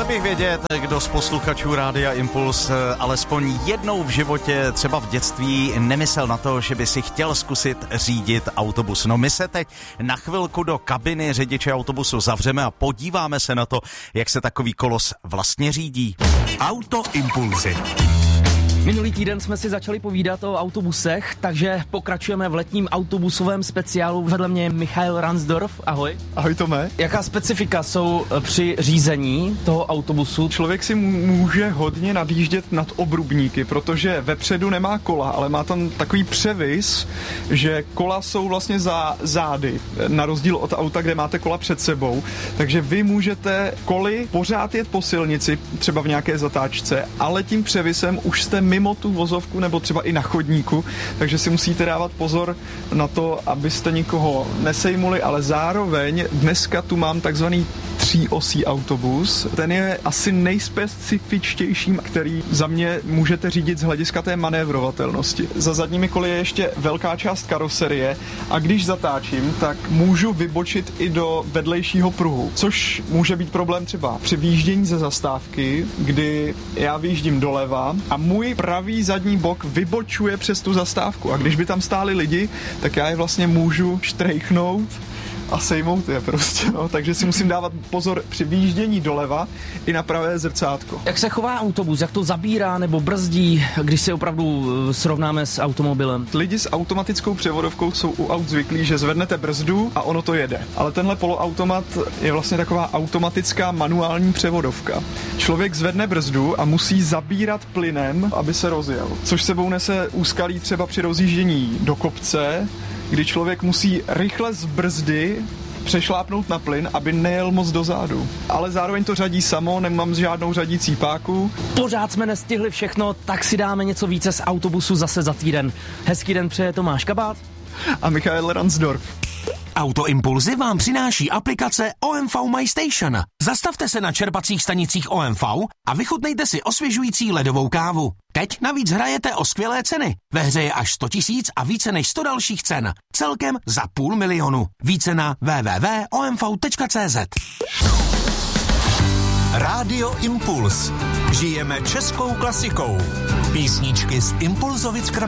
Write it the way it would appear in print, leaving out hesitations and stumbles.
bych vědět, kdo z posluchačů Rádia Impuls alespoň jednou v životě, třeba v dětství, nemyslel na to, že by si chtěl zkusit řídit autobus. No my se teď na chvilku do kabiny řidiče autobusu zavřeme a podíváme se na to, jak se takový kolos vlastně řídí. Autoimpulzy. Minulý týden jsme si začali povídat o autobusech, takže pokračujeme v letním autobusovém speciálu. Vedle mě je Michael Ransdorf. Ahoj. Ahoj Tome. Jaká specifika jsou při řízení toho autobusu? Člověk si může hodně nadjíždět nad obrubníky, protože vepředu nemá kola, ale má tam takový převis, že kola jsou vlastně za zády, na rozdíl od auta, kde máte kola před sebou. Takže vy můžete koly pořád jet po silnici, třeba v nějaké zatáčce, ale tím převisem už jste mimo tu vozovku nebo třeba i na chodníku, takže si musíte dávat pozor na to, abyste nikoho nesejmuli, ale zároveň dneska tu mám takzvaný tříosí autobus. Ten je asi nejspecifičtějším, který za mě můžete řídit z hlediska té manévrovatelnosti. Za zadními koly je ještě velká část karoserie a když zatáčím, tak můžu vybočit i do vedlejšího pruhu, což může být problém třeba při výjíždění ze zastávky, kdy já vyjíždím doleva a můj pravý zadní bok vybočuje přes tu zastávku a když by tam stáli lidi, tak já je vlastně můžu štrejchnout a sejmout je prostě, no. Takže si musím dávat pozor při výjíždění doleva i na pravé zrcátko. Jak se chová autobus? Jak to zabírá nebo brzdí, když se opravdu srovnáme s automobilem? Lidi s automatickou převodovkou jsou u aut zvyklí, že zvednete brzdu a ono to jede. Ale tenhle poloautomat je vlastně taková automatická manuální převodovka. Člověk zvedne brzdu a musí zabírat plynem, aby se rozjel. Což sebou nese úskalí třeba při rozjíždění do kopce, kdy člověk musí rychle z brzdy přešlápnout na plyn, aby nejel moc dozadu. Ale zároveň to řadí samo, nemám žádnou řadící páku. Pořád jsme nestihli všechno, tak si dáme něco více z autobusu zase za týden. Hezký den přeje Tomáš Kabát a Michael Ransdorf. Autoimpulzy vám přináší aplikace OMV My Station. Zastavte se na čerpacích stanicích OMV a vychutnejte si osvěžující ledovou kávu. Teď navíc hrajete o skvělé ceny. Ve hře je až 100 000 a více než 100 dalších cen. Celkem za 500 000. Více na www.omv.cz. Rádio Impuls. Žijeme českou klasikou. Písničky z Impulzovic Krnova.